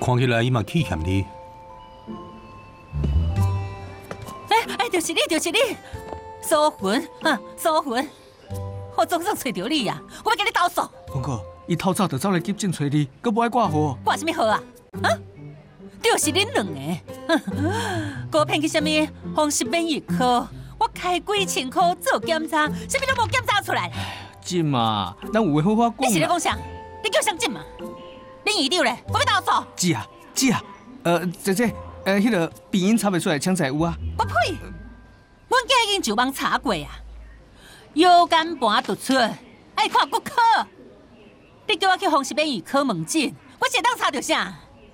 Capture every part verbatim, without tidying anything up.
看起来伊嘛气欠你。 哎哎，就是你，就是你，苏魂啊，苏魂！我总算找到你呀！我要跟你斗诉。 公哥，伊透早就走来急诊找你，佮无爱挂号。 挂什么号啊？啊？就是恁两个，搁骗去什么风湿免疫科？我开几千块做检查，什么都无检查出来。 进嘛，咱有话好好讲。 你是咧讲啥？你叫啥进嘛？恁遗留咧，我要斗诉。 姐啊，姐啊，呃，姐姐，呃，迄个鼻音查袂出来，请在有啊。 我呸！阮囝已经就帮查过啊。腰间盘突出，爱看骨科。你叫我去风湿免疫科问诊，我是当查到啥？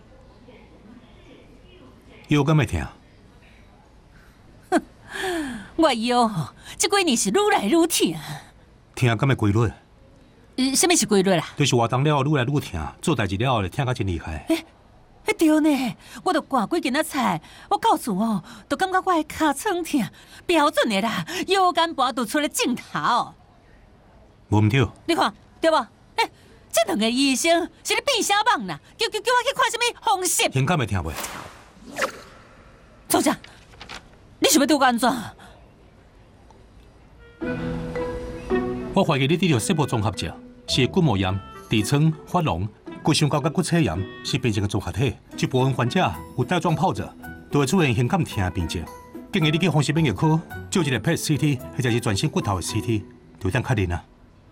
腰敢会痛？ 哼，我腰吼，这几年是愈来愈痛。 痛敢会规律？ 呃，什么是规律啦？ 就是活动了后愈来愈痛，做代志了后就痛甲真厉害。 诶、欸，对呢，我都挂几斤仔菜，我到厝哦，都感觉我的脚床痛，标准的啦，腰间盘突出的镜头。 无毋对。 你看对无？诶、欸，这两个医生是咧变啥梦啦？叫叫叫我去看什么风湿？ 胸敢会痛袂？ 组长，你想要对我安怎？ 我怀疑你得着细胞综合症，是骨膜炎、痔疮、发脓、骨伤高甲骨髓炎，是病情的综合体。一部分患者有带状疱疹，都会出现胸感痛的病症。建议你去风湿免疫科做一个 P E T C T， 或者是全身骨头的 C T， 就当确认啊。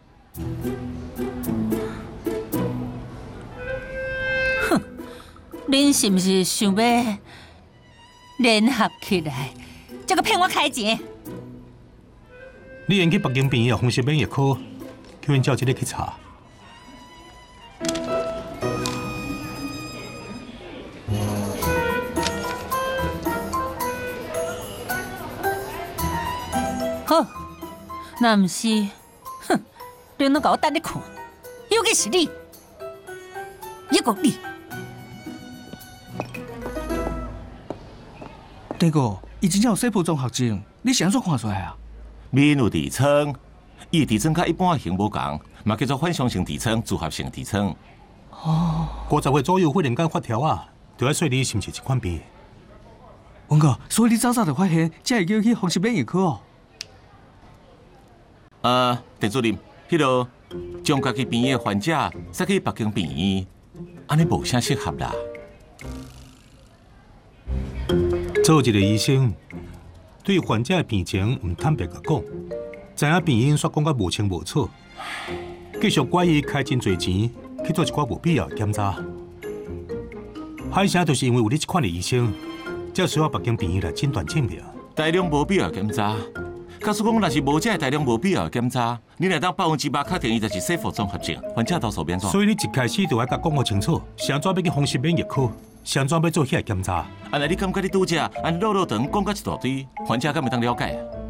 哼，恁是不是想要联合起来，这个骗我开钱？ 你应去北京病院的风湿免疫科，叫因照这个去查。 好，那唔是，哼，你拢甲我等你看，尤其是你，一个你。 大哥，伊真正有细胞综合症，你是安怎看出来啊？ 面有痔疮，伊痔疮甲一般型无共，嘛叫做反向性痔疮、组合性痔疮。 哦，五十岁左右忽然间发条啊，就要说你是毋是这款病？ 王哥，所以你早早就发现，才会叫去风湿免疫科哦。 啊，陈主任，迄落将家己病院的患者塞去北京病院，安尼无啥适合啦。 做一个医生，对患者的病情唔坦白甲讲，知影病因煞讲甲无清无楚，继续怪伊开真侪钱去做一寡无必要的检查。海声就是因为有你这款的医生，才需要北京病院来诊断诊疗。 大量无必要的检查，假使讲若是无这大量无必要的检查，你若当百分之百确定伊就是细胞综合症，患者到手变怎？ 所以你一开始就要甲讲好清楚，是安怎要去风湿免疫科，是安怎要做遐个检查。 安尼你感觉你拄则安落落长讲甲一大堆，患者敢会当了解啊？